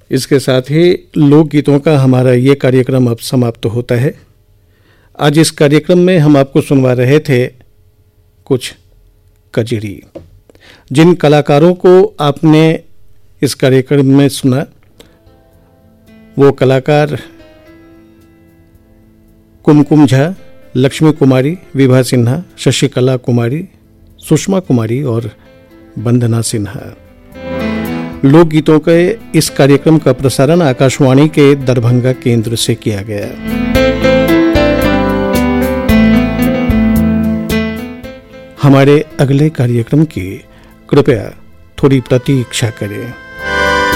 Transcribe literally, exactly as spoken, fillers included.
इसके साथ ही लोकगीतों का हमारा ये कार्यक्रम अब समाप्त होता है। आज इस कार्यक्रम में हम आपको सुनवा रहे थे कुछ कजरी। जिन कलाकारों को आपने इस कार्यक्रम में सुना वो कलाकार कुमकुम झा, लक्ष्मी कुमारी, विभा सिन्हा, शशिकला कुमारी, सुषमा कुमारी और वंदना सिन्हा। लोकगीतों के इस कार्यक्रम का प्रसारण आकाशवाणी के दरभंगा केंद्र से किया गया। हमारे अगले कार्यक्रम की कृपया थोड़ी प्रतीक्षा करें।